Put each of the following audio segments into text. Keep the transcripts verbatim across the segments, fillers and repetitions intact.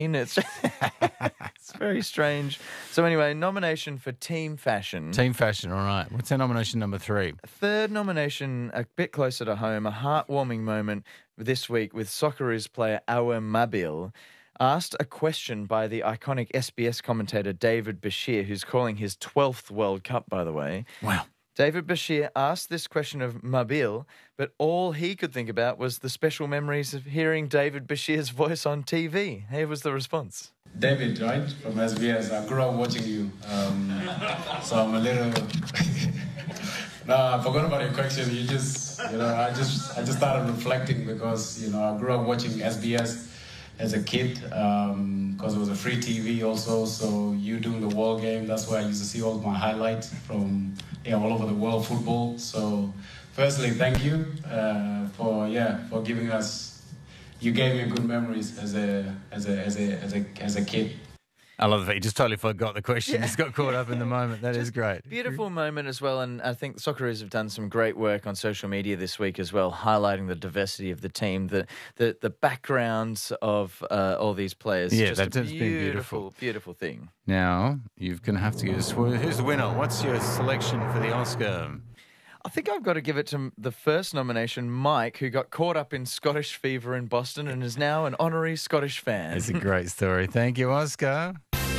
It's, it's very strange. So anyway, nomination for Team Fashion. Team Fashion, all right. What's our nomination number three? Third nomination, a bit closer to home, a heartwarming moment this week with Socceroos player Awer Mabil, asked a question by the iconic S B S commentator David Bashir, who's calling his twelfth World Cup, by the way. Wow. David Bashir asked this question of Mabil, but all he could think about was the special memories of hearing David Bashir's voice on T V. Here was the response. David, right, from S B S. I grew up watching you, um, so I'm a little... no, I forgot about your question. You just, you know, I just, I just started reflecting because, you know, I grew up watching S B S as a kid because um, it was a free T V also. So you doing the World Game, that's where I used to see all my highlights from, yeah, all over the world football. So, firstly, thank you uh, for yeah for giving us. You gave me good memories as a as a as a as a as a kid. I love the fact you just totally forgot the question. Yeah. Just got caught up in the moment. That is great. Beautiful moment as well, and I think Socceroos have done some great work on social media this week as well, highlighting the diversity of the team, the the, the backgrounds of uh, all these players. Yeah, just that's a been beautiful, beautiful, beautiful thing. Now you're going to have to give us who's the winner. What's your selection for the Oscar? I think I've got to give it to the first nomination, Mike, who got caught up in Scottish fever in Boston and is now an honorary Scottish fan. It's a great story. Thank you, Oscar.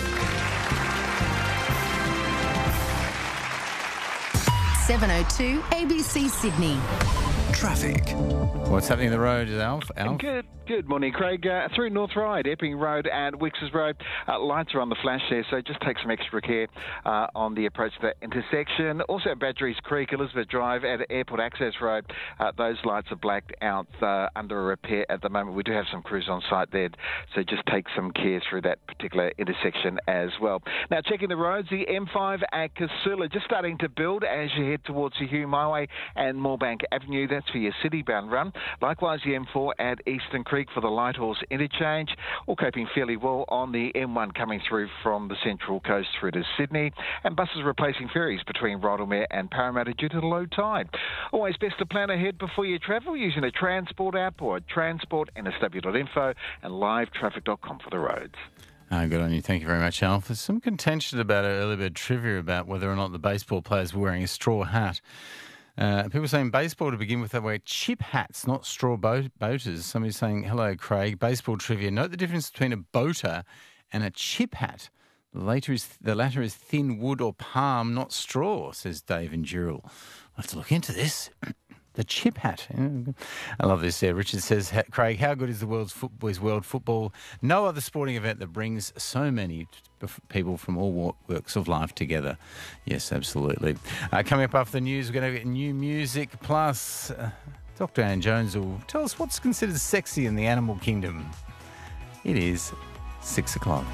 seven oh two A B C Sydney. Traffic. What's happening on the road, Alf? Alf? Good, good morning, Craig. Uh, through North Ryde, Epping Road and Wicks's Road, uh, lights are on the flash there, so just take some extra care uh, on the approach to that intersection. Also at Badgerys Creek, Elizabeth Drive at Airport Access Road, uh, those lights are blacked out uh, under a repair at the moment. We do have some crews on site there, so just take some care through that particular intersection as well. Now, checking the roads, the M five at Casula just starting to build as you head towards the Hume Highway and Moorebank Avenue. That's for your city-bound run. Likewise, the M four at Eastern Creek for the Lighthorse interchange. All coping fairly well on the M one coming through from the Central Coast through to Sydney. And buses replacing ferries between Rydalmere and Parramatta due to the low tide. Always best to plan ahead before you travel using a Transport app or transport n s w dot info and live traffic dot com for the roads. Oh, good on you. Thank you very much, Alf. There's some contention about it, a little bit of trivia about whether or not the baseball players were wearing a straw hat. Uh, people saying baseball to begin with, they wear chip hats, not straw boat- boaters. Somebody's saying, hello, Craig, baseball trivia. Note the difference between a boater and a chip hat. The latter is, the latter is thin wood or palm, not straw, says Dave and Dural. I'll have to look into this. The chip hat. I love this. Uh, Richard says, Craig, how good is the world's football, is world football? No other sporting event that brings so many people from all walks of life together. Yes, absolutely. Uh, coming up after the news, we're going to get new music. Plus, uh, Doctor Anne Jones will tell us what's considered sexy in the animal kingdom. It is six o'clock.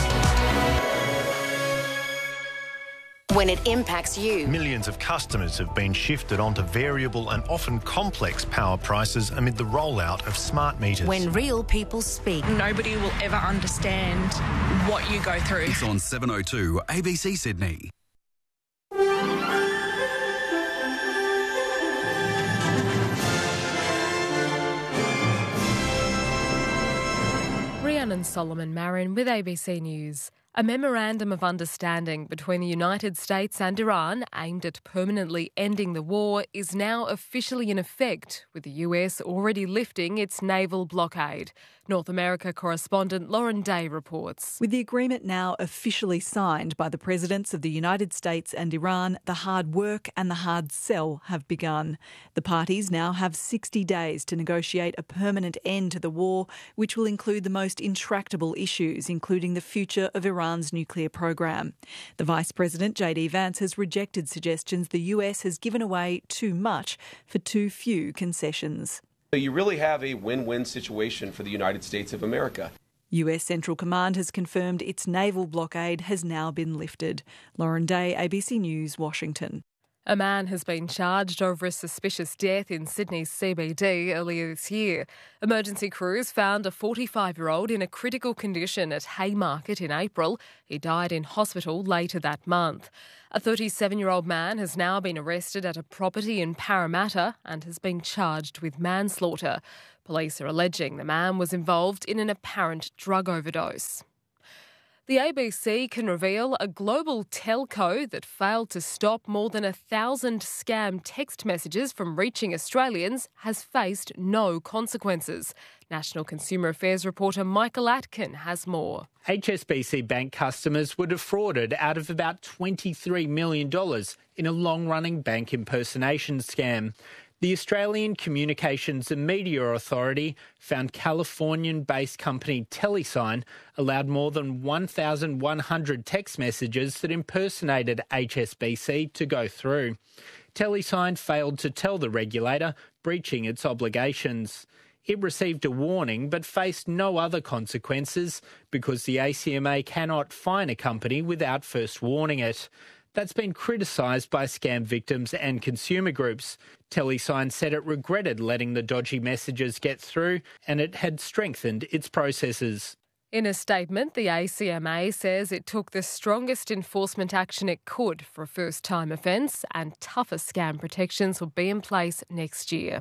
When it impacts you. Millions of customers have been shifted onto variable and often complex power prices amid the rollout of smart meters. When real people speak. Nobody will ever understand what you go through. It's on seven oh two A B C Sydney. Rhiannon Solomon Marin with A B C News. A memorandum of understanding between the United States and Iran aimed at permanently ending the war is now officially in effect, with the U S already lifting its naval blockade. North America correspondent Lauren Day reports. With the agreement now officially signed by the presidents of the United States and Iran, the hard work and the hard sell have begun. The parties now have sixty days to negotiate a permanent end to the war, which will include the most intractable issues, including the future of Iran's nuclear program. The Vice President, J D Vance, has rejected suggestions the U S has given away too much for too few concessions. So you really have a win-win situation for the United States of America. U S Central Command has confirmed its naval blockade has now been lifted. Lauren Day, A B C News, Washington. A man has been charged over a suspicious death in Sydney's C B D earlier this year. Emergency crews found a forty-five-year-old in a critical condition at Haymarket in April. He died in hospital later that month. A thirty-seven-year-old man has now been arrested at a property in Parramatta and has been charged with manslaughter. Police are alleging the man was involved in an apparent drug overdose. The A B C can reveal a global telco that failed to stop more than a thousand scam text messages from reaching Australians has faced no consequences. National Consumer Affairs reporter Michael Atkin has more. H S B C Bank customers were defrauded out of about twenty-three million dollars in a long-running bank impersonation scam. The Australian Communications and Media Authority found Californian-based company Telesign allowed more than one thousand one hundred text messages that impersonated H S B C to go through. Telesign failed to tell the regulator, breaching its obligations. It received a warning but faced no other consequences because the A C M A cannot fine a company without first warning it. That's been criticised by scam victims and consumer groups. Telesign said it regretted letting the dodgy messages get through and it had strengthened its processes. In a statement, the A C M A says it took the strongest enforcement action it could for a first-time offence and tougher scam protections will be in place next year.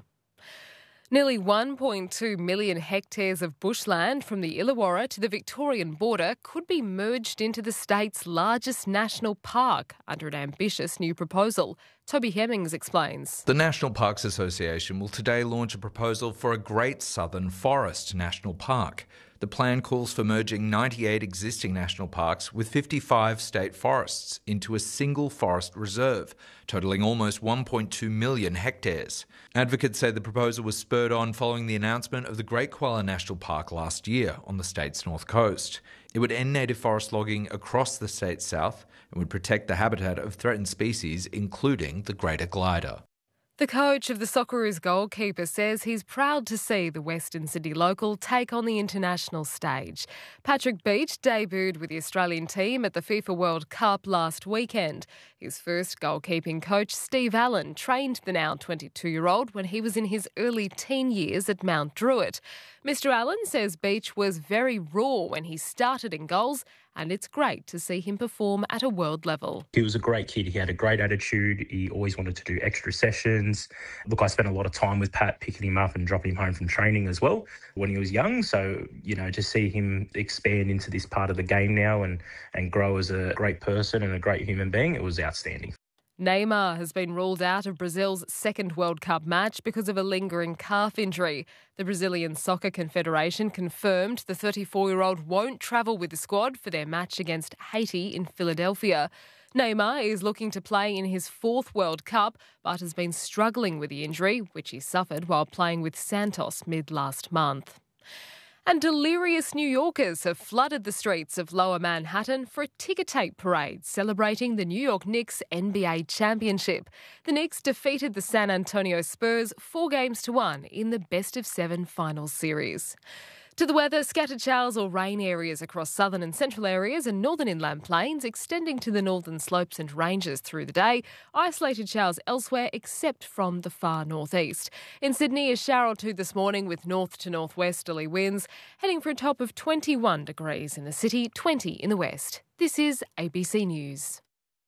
Nearly one point two million hectares of bushland from the Illawarra to the Victorian border could be merged into the state's largest national park under an ambitious new proposal. Toby Hemmings explains. The National Parks Association will today launch a proposal for a Great Southern Forest National Park. The plan calls for merging ninety-eight existing national parks with fifty-five state forests into a single forest reserve, totalling almost one point two million hectares. Advocates say the proposal was spurred on following the announcement of the Great Koala National Park last year on the state's north coast. It would end native forest logging across the state's south and would protect the habitat of threatened species, including the greater glider. The coach of the Socceroos goalkeeper says he's proud to see the Western Sydney local take on the international stage. Patrick Beach debuted with the Australian team at the FIFA World Cup last weekend. His first goalkeeping coach, Steve Allen, trained the now twenty-two-year-old when he was in his early teen years at Mount Druitt. Mister Allen says Beach was very raw when he started in goals, and it's great to see him perform at a world level. He was a great kid. He had a great attitude. He always wanted to do extra sessions. Look, I spent a lot of time with Pat picking him up and dropping him home from training as well when he was young. So, you know, to see him expand into this part of the game now and, and grow as a great person and a great human being, it was outstanding. Neymar has been ruled out of Brazil's second World Cup match because of a lingering calf injury. The Brazilian Soccer Confederation confirmed the thirty-four-year-old won't travel with the squad for their match against Haiti in Philadelphia. Neymar is looking to play in his fourth World Cup, but has been struggling with the injury, which he suffered while playing with Santos mid-last month. And delirious New Yorkers have flooded the streets of Lower Manhattan for a ticker tape parade celebrating the New York Knicks N B A championship. The Knicks defeated the San Antonio Spurs four games to one in the best-of-seven finals series. To the weather, scattered showers or rain areas across southern and central areas and northern inland plains, extending to the northern slopes and ranges through the day. Isolated showers elsewhere except from the far northeast. In Sydney, a shower or two this morning with north to northwesterly winds, heading for a top of twenty-one degrees in the city, twenty in the west. This is A B C News.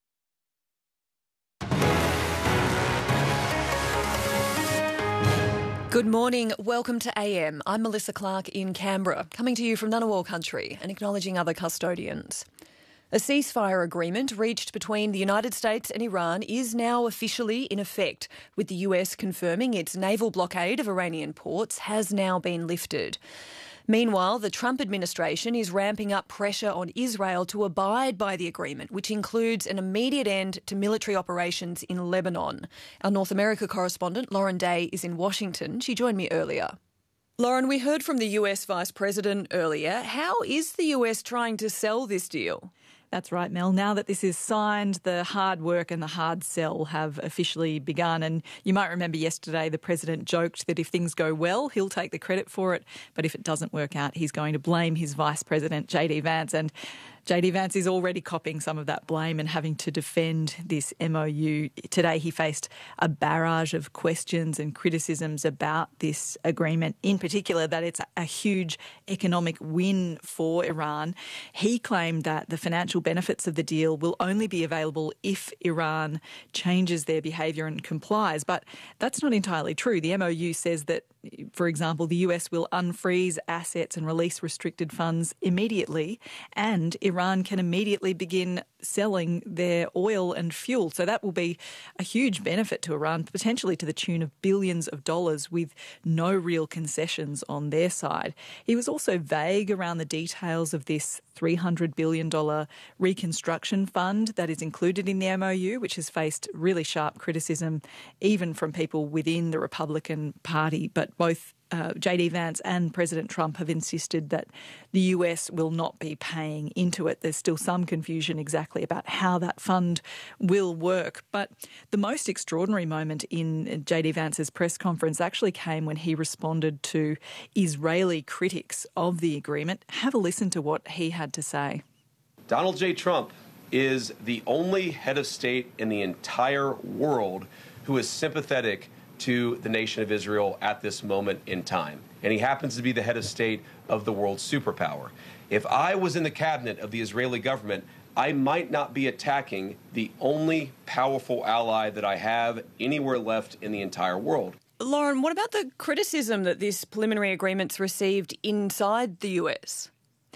Good morning. Welcome to A M. I'm Melissa Clark in Canberra, coming to you from Ngunnawal country and acknowledging other custodians. A ceasefire agreement reached between the United States and Iran is now officially in effect, with the U S confirming its naval blockade of Iranian ports has now been lifted. Meanwhile, the Trump administration is ramping up pressure on Israel to abide by the agreement, which includes an immediate end to military operations in Lebanon. Our North America correspondent, Lauren Day, is in Washington. She joined me earlier. Lauren, we heard from the U S Vice President earlier. How is the U S trying to sell this deal? That's right, Mel. Now that this is signed, the hard work and the hard sell have officially begun. And you might remember yesterday the President joked that if things go well, he'll take the credit for it. But if it doesn't work out, he's going to blame his Vice President, J D Vance. And J D Vance is already copping some of that blame and having to defend this M O U. Today he faced a barrage of questions and criticisms about this agreement, in particular that it's a huge economic win for Iran. He claimed that the financial benefits of the deal will only be available if Iran changes their behaviour and complies. But that's not entirely true. The M O U says that For example, the U S will unfreeze assets and release restricted funds immediately, and Iran can immediately begin selling their oil and fuel. So that will be a huge benefit to Iran, potentially to the tune of billions of dollars with no real concessions on their side. He was also vague around the details of this three hundred billion dollars reconstruction fund that is included in the M O U, which has faced really sharp criticism even from people within the Republican Party. But both uh, J D Vance and President Trump have insisted that the U S will not be paying into it. There's still some confusion exactly about how that fund will work. But the most extraordinary moment in J D Vance's press conference actually came when he responded to Israeli critics of the agreement. Have a listen to what he had to say. Donald J. Trump is the only head of state in the entire world who is sympathetic to the nation of Israel at this moment in time. And he happens to be the head of state of the world superpower. If I was in the cabinet of the Israeli government, I might not be attacking the only powerful ally that I have anywhere left in the entire world. Lauren, what about the criticism that this preliminary agreement's received inside the U S?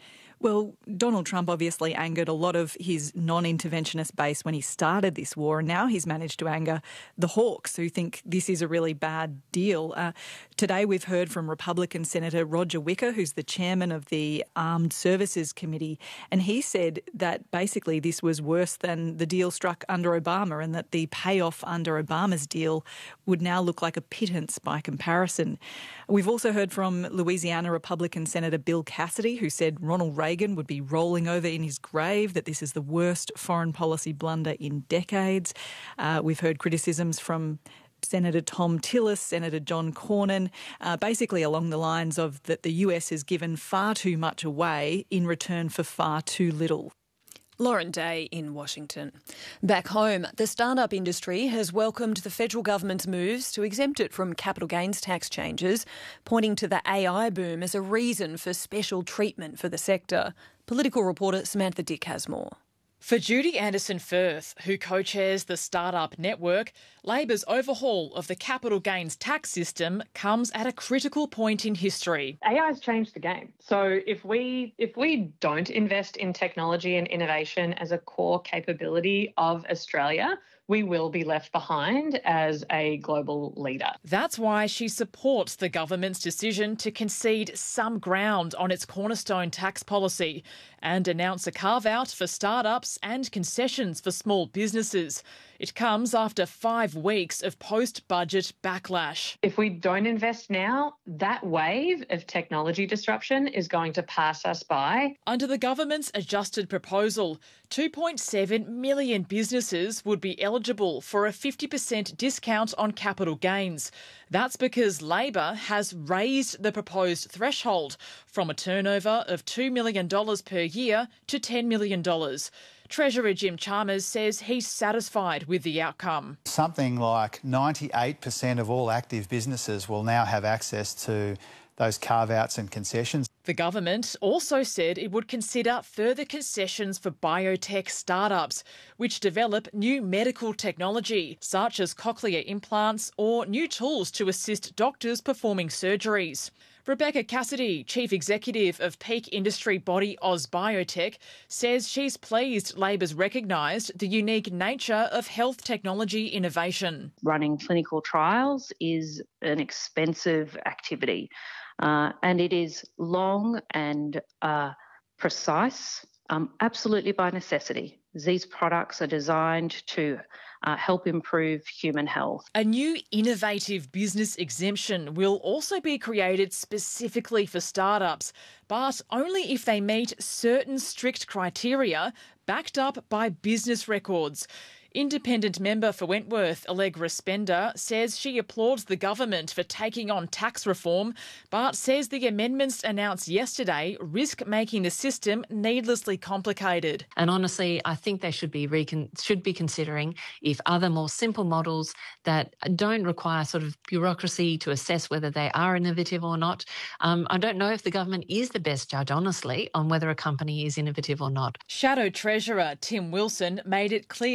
Well, Donald Trump obviously angered a lot of his non-interventionist base when he started this war, and now he's managed to anger the hawks who think this is a really bad deal. Uh, today we've heard from Republican Senator Roger Wicker, who's the chairman of the Armed Services Committee, and he said that basically this was worse than the deal struck under Obama and that the payoff under Obama's deal would now look like a pittance by comparison. We've also heard from Louisiana Republican Senator Bill Cassidy, who said Ronald Reagan would be rolling over in his grave, that this is the worst foreign policy blunder in decades. Uh, we've heard criticisms from Senator Tom Tillis, Senator John Cornyn, uh, basically along the lines of that the U S has given far too much away in return for far too little. Lauren Day in Washington. Back home, the startup industry has welcomed the federal government's moves to exempt it from capital gains tax changes, pointing to the A I boom as a reason for special treatment for the sector. Political reporter Samantha Dick has more. For Judy Anderson-Firth, who co-chairs the Startup Network, Labor's overhaul of the capital gains tax system comes at a critical point in history. A I has changed the game. So if we if we don't invest in technology and innovation as a core capability of Australia, we will be left behind as a global leader. That's why she supports the government's decision to concede some ground on its cornerstone tax policy and announce a carve-out for startups and concessions for small businesses. It comes after five weeks of post-budget backlash. If we don't invest now, that wave of technology disruption is going to pass us by. Under the government's adjusted proposal, two point seven million businesses would be eligible for a fifty percent discount on capital gains. That's because Labor has raised the proposed threshold from a turnover of two million dollars per year to ten million dollars. Treasurer Jim Chalmers says he's satisfied with the outcome. Something like ninety-eight percent of all active businesses will now have access to those carve-outs and concessions. The government also said it would consider further concessions for biotech startups, which develop new medical technology, such as cochlear implants or new tools to assist doctors performing surgeries. Rebecca Cassidy, Chief Executive of peak industry body AusBiotech, says she's pleased Labor's recognised the unique nature of health technology innovation. Running clinical trials is an expensive activity, uh, and it is long and uh, precise, um, absolutely by necessity. These products are designed to uh, help improve human health. A new innovative business exemption will also be created specifically for startups, but only if they meet certain strict criteria backed up by business records. Independent member for Wentworth, Allegra Spender, says she applauds the government for taking on tax reform, but says the amendments announced yesterday risk making the system needlessly complicated. And honestly, I think they should be recon- should be considering if other more simple models that don't require sort of bureaucracy to assess whether they are innovative or not. Um, I don't know if the government is the best judge, honestly, on whether a company is innovative or not. Shadow Treasurer Tim Wilson made it clear the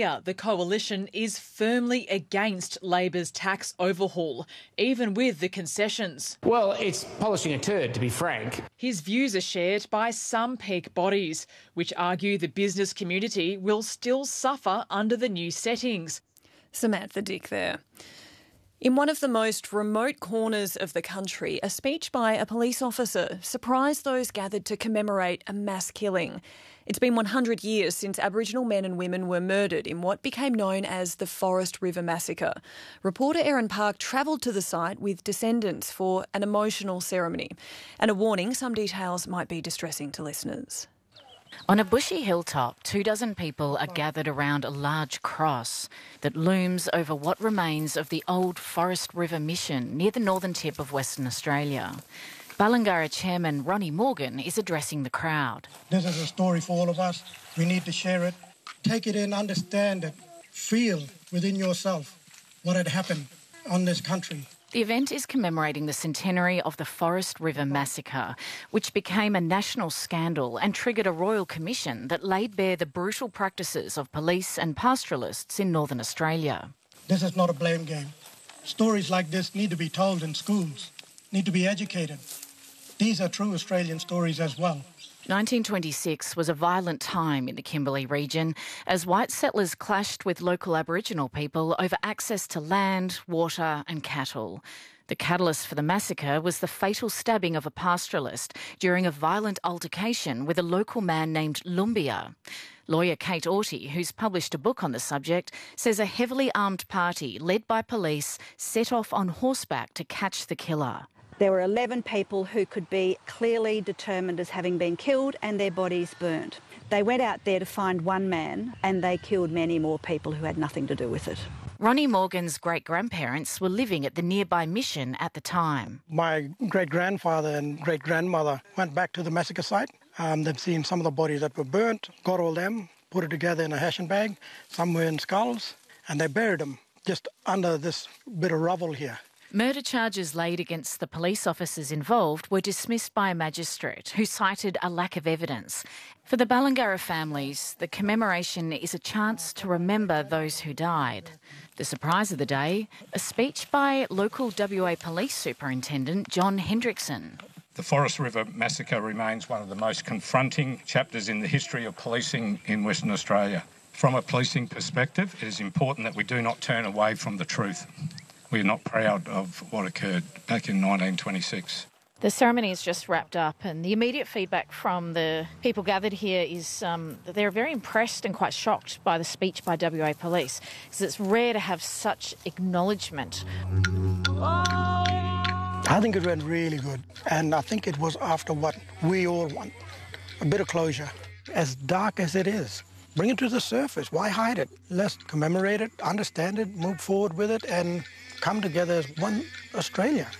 Coalition is firmly against Labor's tax overhaul, even with the concessions. Well, it's polishing a turd, to be frank. His views are shared by some peak bodies, which argue the business community will still suffer under the new settings. Samantha Dick there. In one of the most remote corners of the country, a speech by a police officer surprised those gathered to commemorate a mass killing. It's been one hundred years since Aboriginal men and women were murdered in what became known as the Forest River Massacre. Reporter Erin Park travelled to the site with descendants for an emotional ceremony. And a warning, some details might be distressing to listeners. On a bushy hilltop, two dozen people are gathered around a large cross that looms over what remains of the old Forest River Mission near the northern tip of Western Australia. Balangara Chairman Ronnie Morgan is addressing the crowd. This is a story for all of us. We need to share it. Take it in, understand it, feel within yourself what had happened on this country. The event is commemorating the centenary of the Forest River Massacre, which became a national scandal and triggered a royal commission that laid bare the brutal practices of police and pastoralists in Northern Australia. This is not a blame game. Stories like this need to be told in schools, need to be educated. These are true Australian stories as well. nineteen twenty-six was a violent time in the Kimberley region as white settlers clashed with local Aboriginal people over access to land, water and cattle. The catalyst for the massacre was the fatal stabbing of a pastoralist during a violent altercation with a local man named Lumbia. Lawyer Kate Aughty, who's published a book on the subject, says a heavily armed party led by police set off on horseback to catch the killer. There were eleven people who could be clearly determined as having been killed and their bodies burnt. They went out there to find one man and they killed many more people who had nothing to do with it. Ronnie Morgan's great-grandparents were living at the nearby mission at the time. My great-grandfather and great-grandmother went back to the massacre site. Um, they've seen some of the bodies that were burnt, got all them, put it together in a hashing bag, some were in skulls, and they buried them just under this bit of rubble here. Murder charges laid against the police officers involved were dismissed by a magistrate who cited a lack of evidence. For the Balangara families, the commemoration is a chance to remember those who died. The surprise of the day, a speech by local W A Police Superintendent John Hendrickson. The Forest River Massacre remains one of the most confronting chapters in the history of policing in Western Australia. From a policing perspective, it is important that we do not turn away from the truth. We are not proud of what occurred back in nineteen twenty-six. The ceremony is just wrapped up and the immediate feedback from the people gathered here is um, that they're very impressed and quite shocked by the speech by W A Police because it's rare to have such acknowledgement. I think it went really good and I think it was after what we all want, a bit of closure. As dark as it is, bring it to the surface. Why hide it? Let's commemorate it, understand it, move forward with it and come together as one Australia.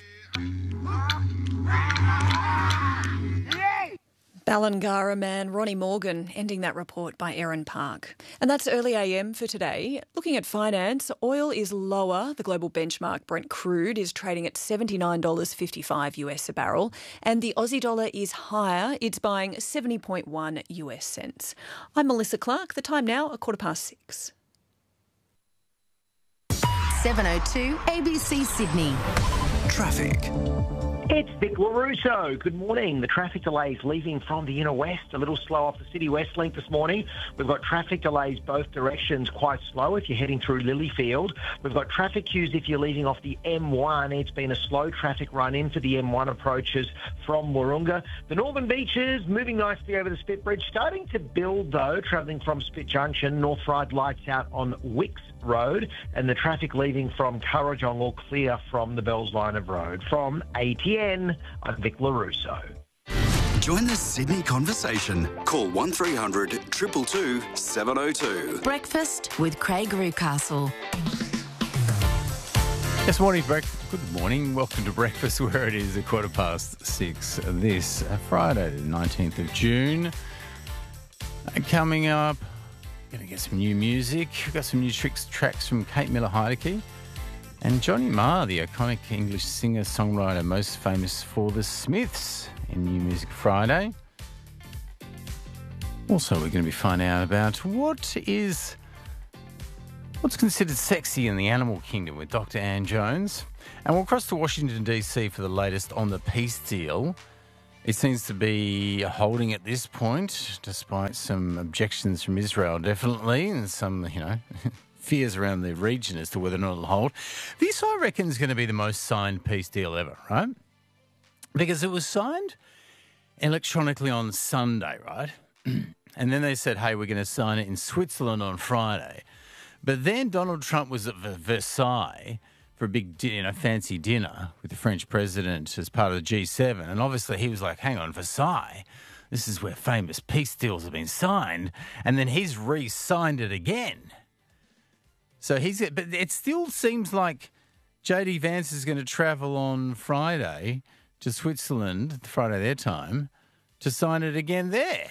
Balangara man Ronnie Morgan ending that report by Erin Park. And that's Early A M for today. Looking at finance, oil is lower. The global benchmark Brent crude is trading at seventy-nine dollars fifty-five US a barrel. And the Aussie dollar is higher. It's buying seventy point one US cents. I'm Melissa Clark. The time now, a quarter past six. seven oh two A B C Sydney. Traffic. It's Vic LaRusso. Good morning. The traffic delays leaving from the inner west, a little slow off the City West link this morning. We've got traffic delays both directions, quite slow if you're heading through Lilyfield. We've got traffic queues if you're leaving off the M one. It's been a slow traffic run in for the M one approaches from Wahroonga. The Northern Beaches moving nicely over the Spit Bridge. Starting to build though, travelling from Spit Junction. North Ryde lights out on Wicks Road, and the traffic leaving from Currajong all clear from the Bells line of road. From A T N, I'm Vic LaRusso. Join the Sydney conversation. Call one three hundred two two two seven oh two. Breakfast with Craig Rucastle. Yes, morning, Brec- good morning. Welcome to Breakfast, where it is a quarter past six this uh, Friday, the nineteenth of June. Uh, coming up, going to get some new music. We've got some new tricks, tracks from Kate Miller-Heidke and Johnny Marr, the iconic English singer-songwriter most famous for the Smiths in New Music Friday. Also, we're going to be finding out about what is What's considered sexy in the animal kingdom with Doctor Anne Jones. And we'll cross to Washington, D C for the latest on the peace deal. It seems to be holding at this point, despite some objections from Israel, definitely, and some, you know, fears around the region as to whether or not it'll hold. This, I reckon, is going to be the most signed peace deal ever, right? Because it was signed electronically on Sunday, right? And then they said, hey, we're going to sign it in Switzerland on Friday. But then Donald Trump was at Versailles for a big, you know, fancy dinner with the French president as part of the G seven. And obviously he was like, hang on, Versailles, this is where famous peace deals have been signed. And then he's re-signed it again. So he's, but it still seems like J D Vance is going to travel on Friday to Switzerland, Friday their time, to sign it again there.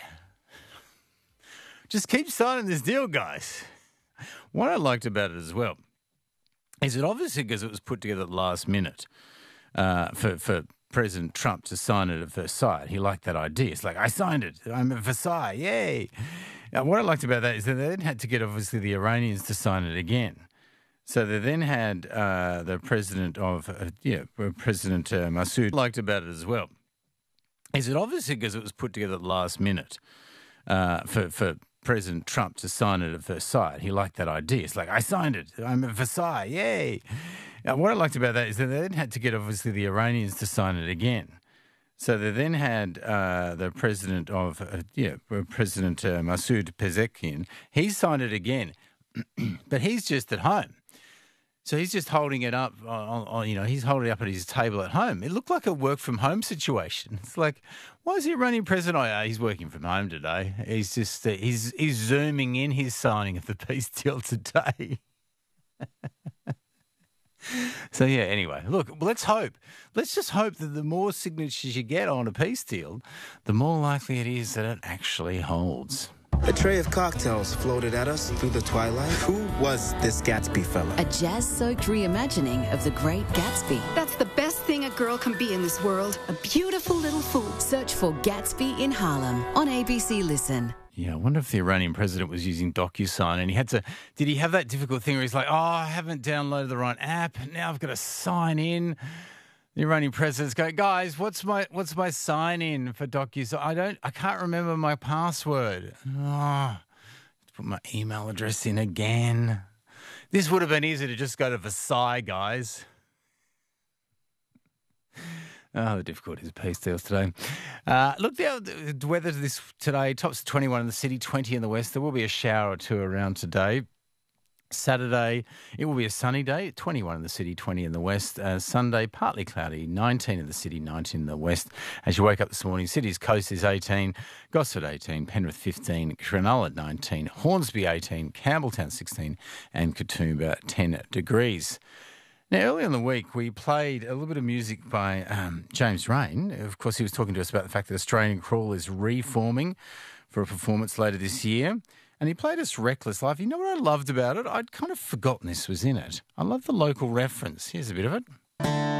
Just keep signing this deal, guys. What I liked about it as well is that obviously because it was put together at the last minute uh, for, for President Trump to sign it at Versailles, he liked that idea. It's like, I signed it. I'm at Versailles. Yay. Now, what I liked about that is that they then had to get, obviously, the Iranians to sign it again. So they then had uh, the president of, uh, yeah, President uh, Massoud liked about it as well. Is that obviously because it was put together at the last minute uh, for, for President Trump to sign it at Versailles, he liked that idea. It's like, I signed it. I'm at Versailles. Yay. Now, what I liked about that is that they then had to get, obviously, the Iranians to sign it again. So they then had uh, the president of, uh, yeah, President uh, Massoud Pezeshkian. He signed it again, but he's just at home. So he's just holding it up, on, on, you know, he's holding it up at his table at home. It looked like a work-from-home situation. It's like, why is the Iranian president? Oh, yeah, he's working from home today. He's just, uh, he's, he's zooming in his signing of the peace deal today. So, yeah, anyway, look, let's hope. Let's just hope that the more signatures you get on a peace deal, the more likely it is that it actually holds. A tray of cocktails floated at us through the twilight. Who was this Gatsby fella? A jazz-soaked reimagining of The Great Gatsby. That's the best thing a girl can be in this world. A beautiful little fool. Search for Gatsby in Harlem on A B C Listen. Yeah, I wonder if the Iranian president was using DocuSign and he had to, did he have that difficult thing where he's like, oh, I haven't downloaded the right app. Now I've got to sign in. The Iranian president's going, guys, what's my what's my sign in for DocuSign? I don't, I can't remember my password. Oh, put my email address in again. This would have been easy to just go to Versailles, guys. Oh, the difficulties of peace deals today. Uh, look, the, the weather this today, tops twenty-one in the city, twenty in the west. There will be a shower or two around today. Saturday, it will be a sunny day, twenty-one in the city, twenty in the west. Uh, Sunday, partly cloudy, nineteen in the city, nineteen in the west. As you wake up this morning, city's coast is eighteen, Gosford eighteen, Penrith fifteen, Cronulla nineteen, Hornsby eighteen, Campbelltown sixteen, and Katoomba ten degrees. Now, earlier in the week, we played a little bit of music by um, James Rain. Of course, he was talking to us about the fact that Australian Crawl is reforming for a performance later this year. And he played us Reckless Life. You know what I loved about it? I'd kind of forgotten this was in it. I love the local reference. Here's a bit of it.